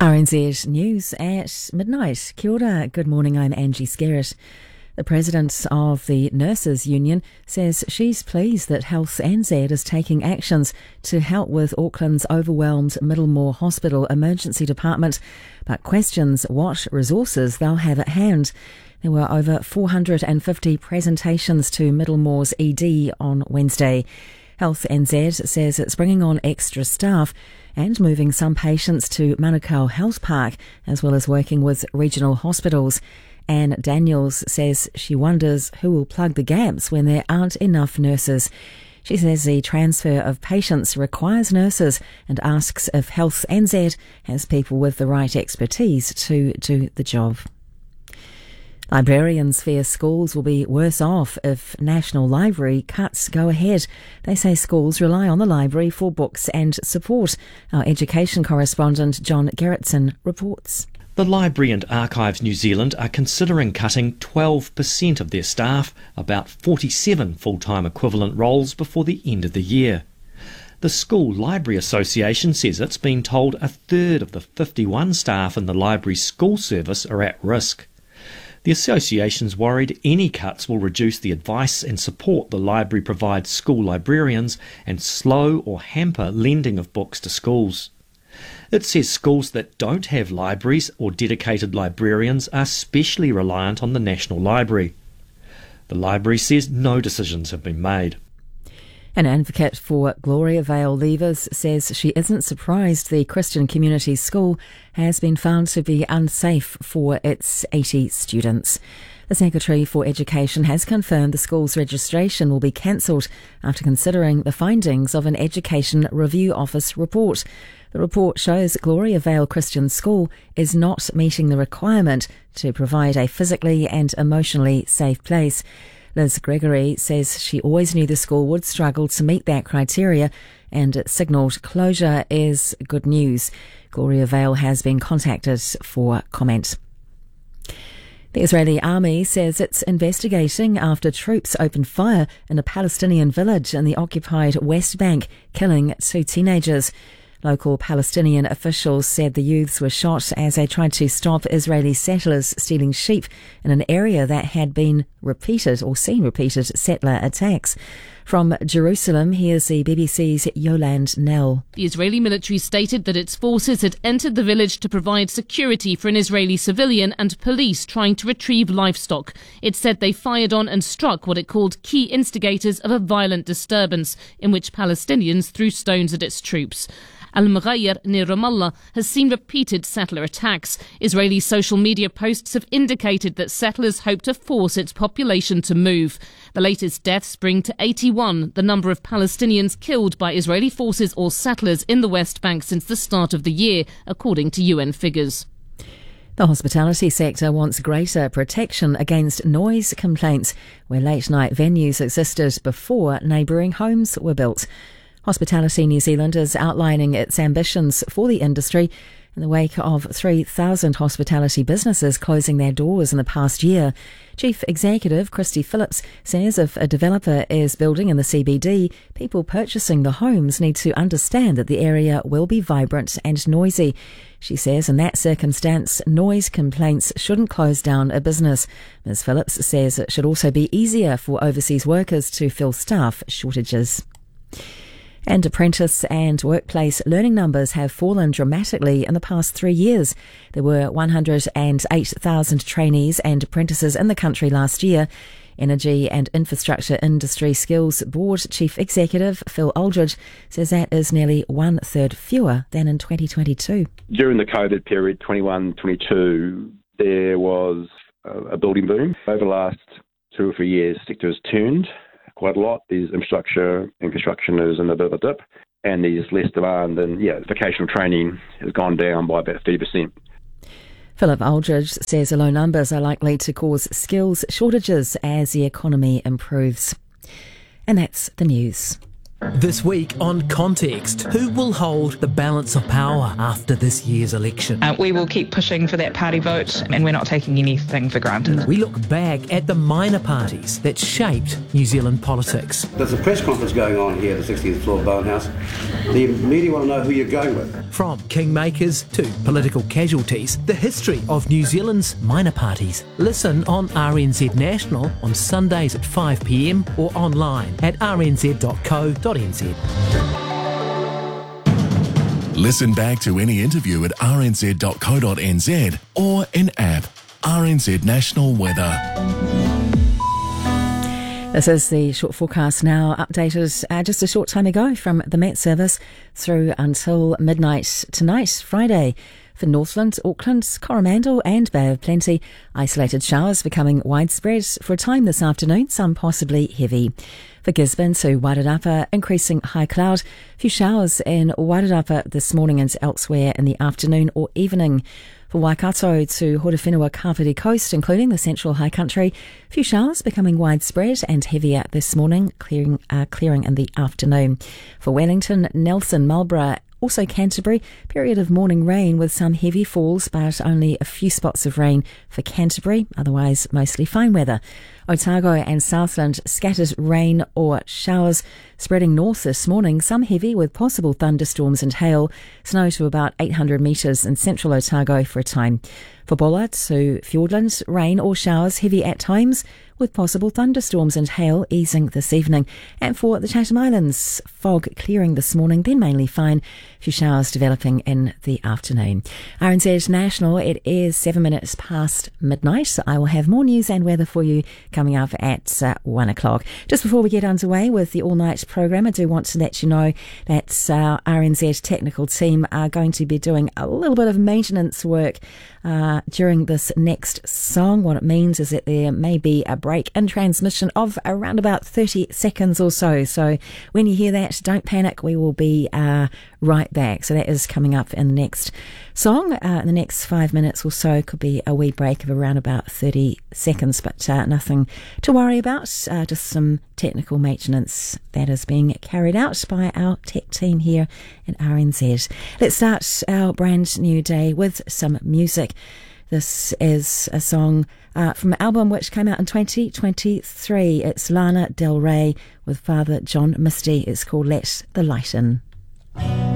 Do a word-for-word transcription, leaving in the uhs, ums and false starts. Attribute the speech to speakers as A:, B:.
A: R N Z News at midnight. Kia ora, good morning, I'm Angie Skerritt. The president of the Nurses Union says she's pleased that Health N Z is taking actions to help with Auckland's overwhelmed Middlemore Hospital Emergency Department, but questions what resources they'll have at hand. There were over four hundred fifty presentations to Middlemore's E D on Wednesday. Health N Z says it's bringing on extra staff and moving some patients to Manukau Health Park, as well as working with regional hospitals. Anne Daniels says she wonders who will plug the gaps when there aren't enough nurses. She says the transfer of patients requires nurses and asks if Health N Z has people with the right expertise to do the job. Librarians fear schools will be worse off if National Library cuts go ahead. They say schools rely on the library for books and support. Our education correspondent John Gerritsen reports.
B: The Library and Archives New Zealand are considering cutting twelve percent of their staff, about forty-seven full-time equivalent roles, before the end of the year. The School Library Association says it's been told a third of the fifty-one staff in the library school service are at risk. The association's worried any cuts will reduce the advice and support the library provides school librarians and slow or hamper lending of books to schools. It says schools that don't have libraries or dedicated librarians are specially reliant on the National Library. The library says no decisions have been made.
A: An advocate for Gloria Vale leavers says she isn't surprised the Christian Community School has been found to be unsafe for its eighty students. The Secretary for Education has confirmed the school's registration will be cancelled after considering the findings of an Education Review Office report. The report shows Gloria Vale Christian School is not meeting the requirement to provide a physically and emotionally safe place. Liz Gregory says she always knew the school would struggle to meet that criteria and signalled closure is good news. Gloria Vale has been contacted for comment. The Israeli army says it's investigating after troops opened fire in a Palestinian village in the occupied West Bank, killing two teenagers. Local Palestinian officials said the youths were shot as they tried to stop Israeli settlers stealing sheep in an area that had been repeated or seen repeated settler attacks. From Jerusalem, here's the B B C's Yolande Nell.
C: The Israeli military stated that its forces had entered the village to provide security for an Israeli civilian and police trying to retrieve livestock. It said they fired on and struck what it called key instigators of a violent disturbance in which Palestinians threw stones at its troops. Al-Mughayr near Ramallah has seen repeated settler attacks. Israeli social media posts have indicated that settlers hope to force its population to move. The latest deaths bring to eighty-one the number of Palestinians killed by Israeli forces or settlers in the West Bank since the start of the year, according to U N figures.
A: The hospitality sector wants greater protection against noise complaints where late-night venues existed before neighbouring homes were built. Hospitality New Zealand is outlining its ambitions for the industry in the wake of three thousand hospitality businesses closing their doors in the past year. Chief Executive Christy Phillips says if a developer is building in the C B D, people purchasing the homes need to understand that the area will be vibrant and noisy. She says in that circumstance, noise complaints shouldn't close down a business. Miz Phillips says it should also be easier for overseas workers to fill staff shortages. And apprentice and workplace learning numbers have fallen dramatically in the past three years. There were one hundred eight thousand trainees and apprentices in the country last year. Energy and Infrastructure Industry Skills Board Chief Executive Phil Aldridge says that is nearly one-third fewer than in twenty twenty-two.
D: During the COVID period, twenty-one twenty-two, there was a building boom. Over the last two or three years, the sector has turned quite a lot. There's infrastructure and construction is in a bit of a dip, and there's less demand, and yeah, vocational training has gone down by about thirty percent.
A: Philip Aldridge says the low numbers are likely to cause skills shortages as the economy improves. And that's the news.
E: This week on Context, who will hold the balance of power after this year's election?
F: Uh, we will keep pushing for that party vote, and we're not taking anything for granted.
E: We look back at the minor parties that shaped New Zealand politics.
G: There's a press conference going on here at the sixteenth floor of Bowen House. The media want to know who you're going with.
E: From kingmakers to political casualties, the history of New Zealand's minor parties. Listen on R N Z National on Sundays at five p m or online at r n z dot co dot n z.
H: Listen back to any interview at r n z dot co dot n z or in app R N Z National Weather.
A: This is the short forecast now, updated uh, just a short time ago from the Met Service through until midnight tonight, Friday. For Northland, Auckland, Coromandel and Bay of Plenty, isolated showers becoming widespread for a time this afternoon, some possibly heavy. For Gisborne to Wairarapa, increasing high cloud, a few showers in Wairarapa this morning and elsewhere in the afternoon or evening. For Waikato to Horowhenua Kapiti Coast, including the central high country, a few showers becoming widespread and heavier this morning, clearing uh, clearing in the afternoon. For Wellington, Nelson, Marlborough, also Canterbury, period of morning rain with some heavy falls, but only a few spots of rain for Canterbury, otherwise mostly fine weather. Otago and Southland, scattered rain or showers spreading north this morning, some heavy with possible thunderstorms and hail, snow to about eight hundred metres in central Otago for a time. For Bullard to Fiordland, rain or showers heavy at times, with possible thunderstorms and hail easing this evening. And for the Chatham Islands, fog clearing this morning, then mainly fine, a few showers developing in the afternoon. R N Z National, it is seven minutes past midnight. I will have more news and weather for you coming up at uh, one o'clock. Just before we get underway with the all-night programme, I do want to let you know that our R N Z technical team are going to be doing a little bit of maintenance work uh, during this next song. What it means is that there may be a break in transmission of around about thirty seconds or so. So when you hear that, don't panic. We will be uh, right back. So that is coming up in the next song. Uh, in the next five minutes or so, could be a wee break of around about thirty seconds, but uh, nothing to worry about. Uh, just some technical maintenance that is being carried out by our tech team here at R N Z. Let's start our brand new day with some music. This is a song uh, from an album which came out in twenty twenty-three. It's Lana Del Rey with Father John Misty. It's called Let the Light In.